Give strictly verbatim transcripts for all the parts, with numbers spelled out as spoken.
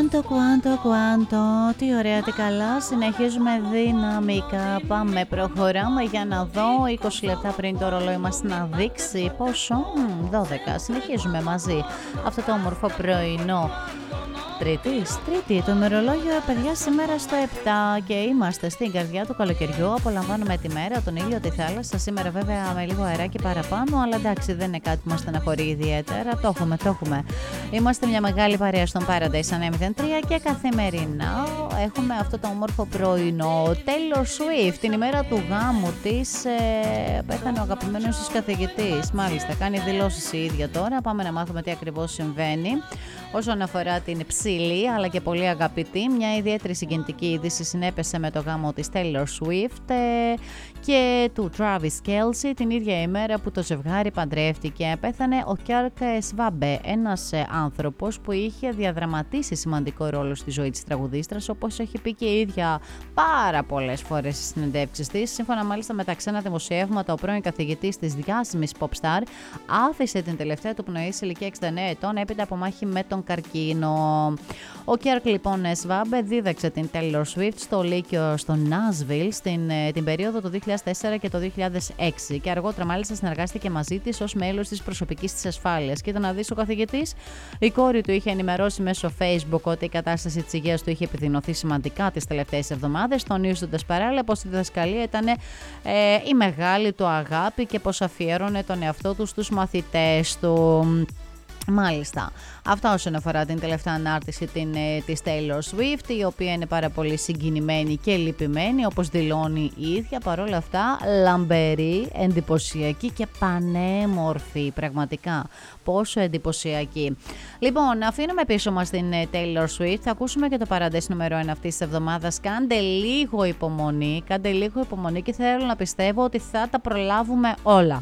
Κουάντο, κουάντο, κουάντο. Τι ωραία, τι καλά. Συνεχίζουμε δυναμικά. Πάμε, προχωράμε για να δω. είκοσι λεπτά πριν το ρολόι μας να δείξει πόσο. Μ, δώδεκα. Συνεχίζουμε μαζί αυτό το όμορφο πρωινό. Τρίτης, τρίτη, το ημερολόγιο, παιδιά, σήμερα στο επτά και είμαστε στην καρδιά του καλοκαιριού. Απολαμβάνουμε τη μέρα, τον ήλιο, τη θάλασσα. Σήμερα, βέβαια, με λίγο αεράκι παραπάνω, αλλά εντάξει, δεν είναι κάτι που μας στεναχωρεί ιδιαίτερα. Το έχουμε, το έχουμε. Είμαστε μια μεγάλη παρέα στον Paradise εννιακόσια τρία και καθημερινά έχουμε αυτό το όμορφο πρωινό. Taylor Swift, την ημέρα του γάμου της, ε, πέθανε ο αγαπημένος της καθηγητής. Μάλιστα, κάνει δηλώσεις η ίδια τώρα. Πάμε να μάθουμε τι ακριβώς συμβαίνει. Όσον αφορά την ψηλή αλλά και πολύ αγαπητή, μια ιδιαίτερη συγκινητική είδηση συνέπεσε με το γάμο της Taylor Swift και του Travis Kelce την ίδια ημέρα που το ζευγάρι παντρεύτηκε. Πέθανε ο Kirk Swabe, ένας άνθρωπος που είχε διαδραματίσει σημαντικό ρόλο στη ζωή της τραγουδίστρας, όπως έχει πει και η ίδια πάρα πολλές φορές στις συνεντεύξεις της. Σύμφωνα μάλιστα με τα ξένα δημοσιεύματα, ο πρώην καθηγητής της διάσημης pop star άφησε την τελευταία του πνοή σε ηλικία εξήντα εννέα ετών έπειτα από μάχη με τον καρκίνο. Ο Kirk λοιπόν Swabe δίδαξε την Taylor Swift στο Λύκειο στο Nashville στην την περίοδο το δύο χιλιάδες τέσσερα και το δύο χιλιάδες έξι και αργότερα μάλιστα συνεργάστηκε μαζί της ως μέλος της προσωπικής της ασφάλειας. Κοίτα να δεις, ο καθηγητής, η κόρη του είχε ενημερώσει μέσω Facebook ότι η κατάσταση της υγείας του είχε επιδεινωθεί σημαντικά τις τελευταίες εβδομάδες, τονίζοντας παράλληλα πως η διδασκαλία ήταν ε, η μεγάλη του αγάπη και πως αφιέρωνε τον εαυτό του στους μαθητές του. Μάλιστα. Αυτά όσον αφορά την τελευταία ανάρτηση την, της Taylor Swift, η οποία είναι πάρα πολύ συγκινημένη και λυπημένη, όπως δηλώνει η ίδια. Παρόλα αυτά, λαμπερή, εντυπωσιακή και πανέμορφη. Πραγματικά, πόσο εντυπωσιακή. Λοιπόν, αφήνουμε πίσω μας την Taylor Swift. Θα ακούσουμε και το Paradise νούμερο ένα αυτής της εβδομάδας. Κάντε λίγο υπομονή, κάντε λίγο υπομονή και θέλω να πιστεύω ότι θα τα προλάβουμε όλα.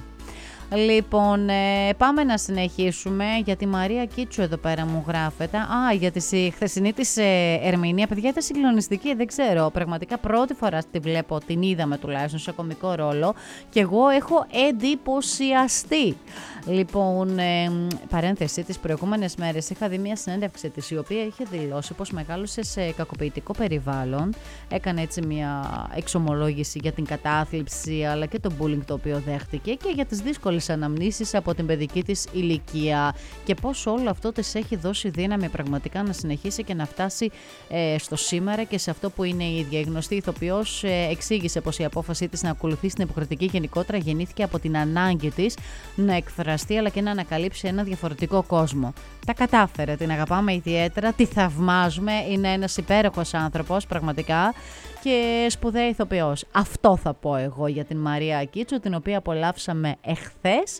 Λοιπόν, ε, πάμε να συνεχίσουμε για τη Μαρία Κίτσου εδώ πέρα μου γράφεται. Α, για τη χθεσινή της ε, ερμηνεία. Παιδιά, ήταν συγκλονιστική, δεν ξέρω. Πραγματικά πρώτη φορά τη βλέπω, την είδαμε τουλάχιστον σε κωμικό ρόλο και εγώ έχω εντυπωσιαστεί. Λοιπόν, ε, παρένθεση, τις προηγούμενες μέρες είχα δει μια συνέντευξη της η οποία είχε δηλώσει πως μεγάλωσε σε κακοποιητικό περιβάλλον. Έκανε έτσι μια εξομολόγηση για την κατάθλιψη αλλά και το bullying το οποίο δέχτηκε και για τις δύσκολες αναμνήσεις από την παιδική της ηλικία και πως όλο αυτό της έχει δώσει δύναμη πραγματικά να συνεχίσει και να φτάσει ε, στο σήμερα και σε αυτό που είναι η ίδια. Η γνωστή ηθοποιός ε, εξήγησε πως η απόφασή της να ακολουθήσει την υποκριτική γενικότερα γεννήθηκε από την ανάγκη της να εκφραστεί αλλά και να ανακαλύψει ένα διαφορετικό κόσμο. Τα κατάφερε, την αγαπάμε ιδιαίτερα, τη θαυμάζουμε, είναι ένας υπέροχος άνθρωπος πραγματικά και σπουδαία ηθοποιός. Αυτό θα πω εγώ για την Μαρία Κίτσου, την οποία απολαύσαμε εχθές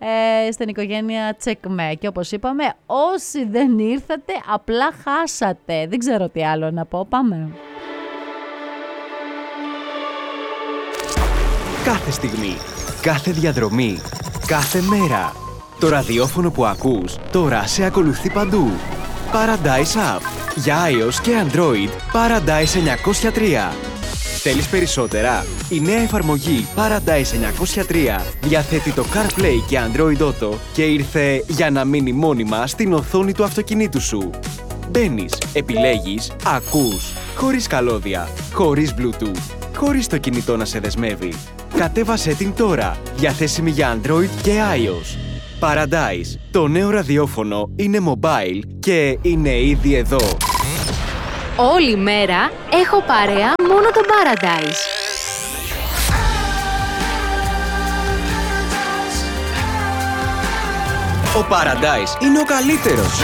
ε, στην οικογένεια Τσεκμέ. Και όπως είπαμε, όσοι δεν ήρθατε, απλά χάσατε. Δεν ξέρω τι άλλο να πω. Πάμε. Κάθε στιγμή, κάθε διαδρομή, κάθε μέρα. Το ραδιόφωνο που ακούς τώρα σε ακολουθεί παντού. Paradise App. Για iOS και Android, Paradise εννιακόσια τρία. Θέλεις περισσότερα? Η νέα εφαρμογή Paradise εννιακόσια τρία διαθέτει το CarPlay και Android Auto και ήρθε για να μείνει μόνιμα στην οθόνη του αυτοκινήτου σου. Μπαίνεις, επιλέγεις, ακούς, χωρίς καλώδια, χωρίς Bluetooth, χωρίς το κινητό να σε δεσμεύει. Κατέβασέ την τώρα, διαθέσιμη για Android και iOS. Paradise, το νέο ραδιόφωνο είναι mobile και είναι ήδη εδώ. Όλη μέρα έχω παρέα μόνο το Paradise. Ο Paradise είναι ο καλύτερος.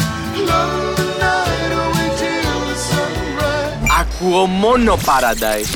Ακούω μόνο Paradise.